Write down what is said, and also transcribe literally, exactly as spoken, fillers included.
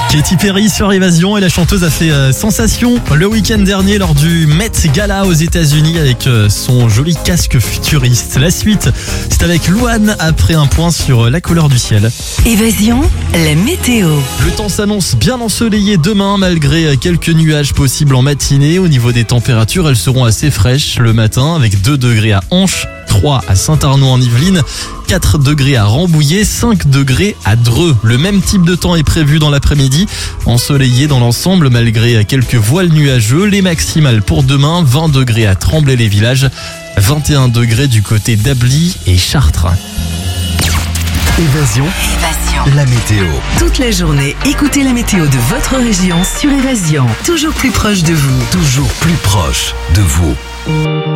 Katy Perry sur Évasion et la chanteuse a fait euh, sensation le week-end dernier lors du Met Gala aux États-Unis avec euh, son joli casque futuriste. La suite, c'est avec Louane après un point sur euh, la couleur du ciel. Évasion, la météo. Le temps s'annonce bien ensoleillé demain malgré euh, quelques nuages possibles en matinée. Au niveau des températures, elles seront assez fraîches le matin avec deux degrés à Anche, trois à Saint-Arnaud en Yvelines, quatre degrés à Rambouillet, cinq degrés à Dreux. Le même type de temps est prévu dans l'après-midi, ensoleillé dans l'ensemble malgré quelques voiles nuageux. Les maximales pour demain, vingt degrés à Tremblay-les-Villages, vingt et un degrés du côté d'Ably et Chartres. Évasion, Évasion. la météo. Toute la journée, écoutez la météo de votre région sur Évasion. Toujours plus proche de vous. Toujours plus proche de vous.